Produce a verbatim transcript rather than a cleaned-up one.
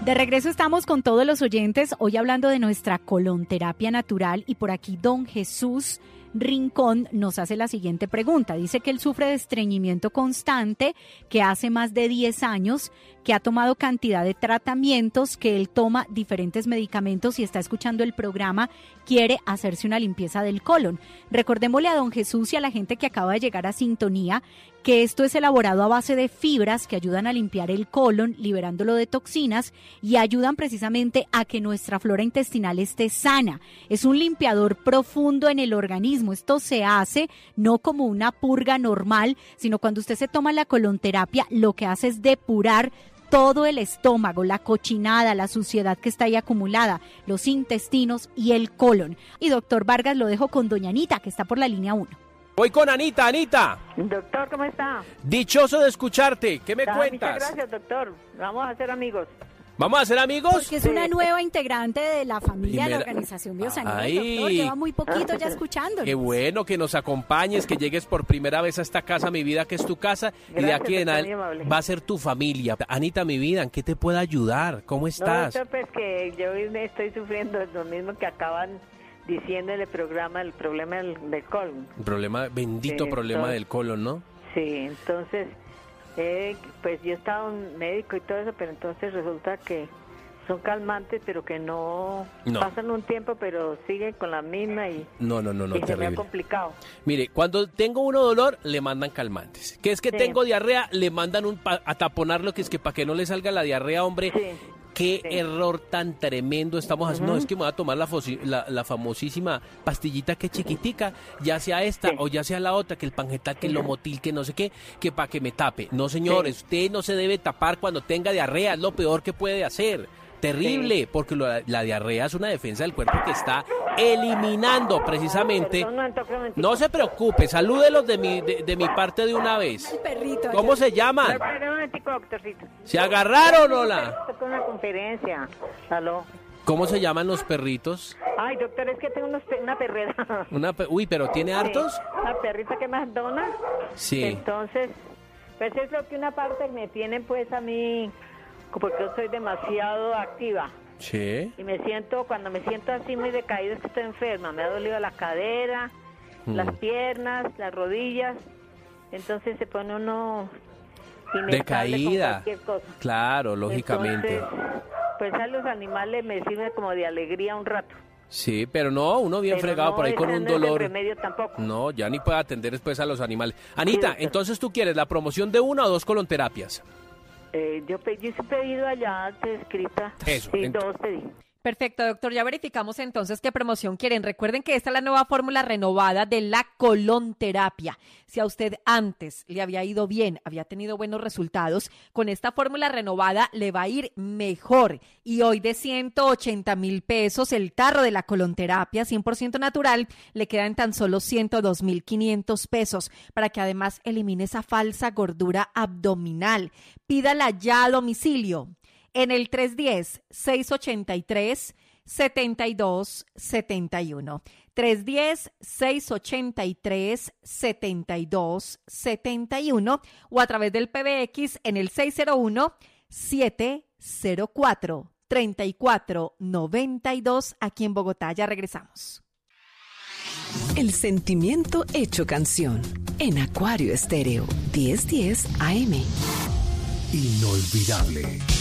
De regreso estamos con todos los oyentes, hoy hablando de nuestra colonterapia natural, y por aquí don Jesús Rincón nos hace la siguiente pregunta. Dice que él sufre de estreñimiento constante, que hace más de diez años, que ha tomado cantidad de tratamientos, que él toma diferentes medicamentos y está escuchando el programa, quiere hacerse una limpieza del colon. Recordémosle a don Jesús y a la gente que acaba de llegar a sintonía que esto es elaborado a base de fibras que ayudan a limpiar el colon, liberándolo de toxinas y ayudan precisamente a que nuestra flora intestinal esté sana. Es un limpiador profundo en el organismo. Esto se hace no como una purga normal, sino cuando usted se toma la colonterapia, lo que hace es depurar todo el estómago, la cochinada, la suciedad que está ahí acumulada, los intestinos y el colon. Y doctor Vargas, lo dejo con doña Anita, que está por la línea uno. Voy con Anita, Anita. Doctor, ¿cómo está? Dichoso de escucharte. ¿Qué me Ah, cuentas? Muchas gracias, doctor. Vamos a ser amigos. ¿Vamos a ser amigos? Porque es una nueva integrante de la familia de la Primera- Organización Biosanidad, Ay. doctor. Lleva muy poquito ya escuchándonos. Qué bueno que nos acompañes, que llegues por primera vez a esta casa, mi vida, que es tu casa, y de Gracias, aquí en doctor, muy adelante amable. va a ser tu familia. Anita, mi vida, ¿en qué te puedo ayudar? ¿Cómo No, estás? doctor, pues que yo estoy sufriendo lo mismo que acaban diciendo en el programa, el problema del, del colon. Un problema, bendito Sí, problema todo. del colon, ¿no? Sí, entonces, eh, pues yo estaba un médico y todo eso, pero entonces resulta que son calmantes, pero que no, No. pasan un tiempo, pero siguen con la misma y, No, no, no, no, y se me ha terrible. complicado. Mire, cuando tengo uno dolor, le mandan calmantes. Que es que Sí. tengo diarrea, le mandan un pa- a taponarlo, que es que para que no le salga la diarrea, hombre. Sí. Qué Sí. error tan tremendo estamos haciendo. No, Ujú. es que me voy a tomar la, fosi- la, la famosísima pastillita que es chiquitica, ya sea esta Sí. o ya sea la otra, que el pangetal, que el lomotil, que no sé qué, que para que me tape. No, señores, usted no se debe tapar cuando tenga diarrea, es lo peor que puede hacer. Terrible, Sí. porque lo- la diarrea es una defensa del cuerpo que está eliminando precisamente. Perdón, un momento, un momentico. No se preocupe, salúdelos de mi, de, de mi parte de una vez. El perrito. ¿Cómo allá. se llaman? Espera un momentico, doctorcito. ¿Se agarraron, hola? Estoy con una conferencia. Aló. ¿Cómo se llaman los perritos? Ay, doctor, es que tengo unos pe- una perrera. Una pe- Uy, pero ¿tiene hartos? Sí, una perrita que más dona. Sí. Entonces, pues es lo que una parte me tienen pues a mí, porque yo soy demasiado activa. Sí. Y me siento, cuando me siento así muy decaída, es que estoy enferma. Me ha dolido la cadera, Mm. las piernas, las rodillas. Entonces se pone uno inestable con Decaída. cualquier cosa. Claro, lógicamente. Entonces, pues a los animales me sirve como de alegría un rato. Sí, pero no, uno bien Pero fregado no, por ahí con ese un no es el dolor. remedio tampoco. No, ya ni puede atender después a los animales. Anita, doctor. entonces tú quieres la promoción de una o dos colonterapias. Eh, yo, pe- yo hice pedido allá de escrita. Eso, Sí, ent- dos pedí. Perfecto, doctor. Ya verificamos entonces qué promoción quieren. Recuerden que esta es la nueva fórmula renovada de la colonterapia. Si a usted antes le había ido bien, había tenido buenos resultados, con esta fórmula renovada le va a ir mejor. Y hoy de ciento ochenta mil pesos el tarro de la colonterapia cien por ciento natural le queda en tan solo ciento dos mil quinientos pesos para que además elimine esa falsa gordura abdominal. Pídala ya a domicilio en el tres uno cero, seis ocho tres, siete dos siete uno. tres uno cero, seis ocho tres, siete dos siete uno o a través del P B X en el seis cero uno, siete cero cuatro, tres cuatro nueve dos aquí en Bogotá. Ya regresamos. El sentimiento hecho canción en Acuario Estéreo diez diez A M. Inolvidable.